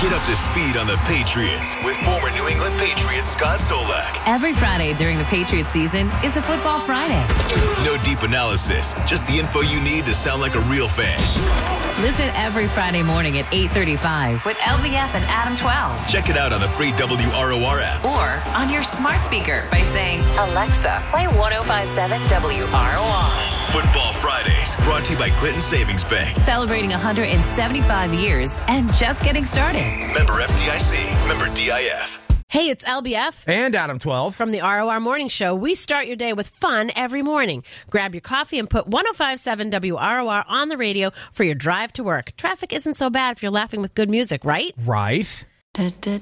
Get up to speed on the Patriots with former New England Patriot Scott Solak. Every Friday during the Patriots season is a Football Friday. No deep analysis, just the info you need to sound like a real fan. Listen every Friday morning at 8:35 with LVF and Adam 12. Check it out on the free WROR app. Or on your smart speaker by saying, Alexa, play 105.7 WROR. Football Fridays, brought to you by Clinton Savings Bank. Celebrating 175 years and just getting started. Member FDIC, member DIF. Hey, it's LBF. And Adam 12. From the ROR Morning Show, we start your day with fun every morning. Grab your coffee and put 105.7 WROR on the radio for your drive to work. Traffic isn't so bad if you're laughing with good music, right? Right. Da, da,